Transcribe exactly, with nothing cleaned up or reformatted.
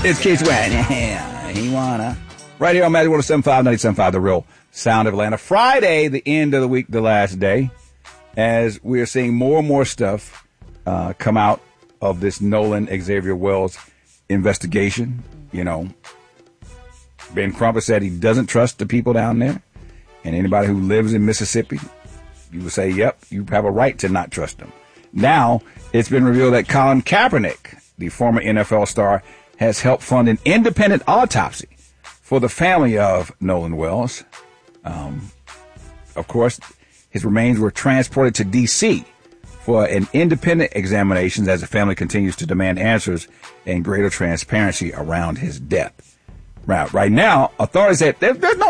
It's Keith Sweat. Yeah, he wanna. Right here on Magic one oh seven point five, ninety-seven point five, the real sound of Atlanta. Friday, the end of the week, the last day, as we are seeing more and more stuff uh, come out of this Nolan Xavier Wells investigation. You know, Ben Crump said he doesn't trust the people down there. And anybody who lives in Mississippi, you would say, yep, you have a right to not trust them. Now, it's been revealed that Colin Kaepernick, the former N F L star, has helped fund an independent autopsy for the family of Nolan Wells. Um, of course, his remains were transported to D C for an independent examination as the family continues to demand answers and greater transparency around his death. Right, right now, authorities said there, there's no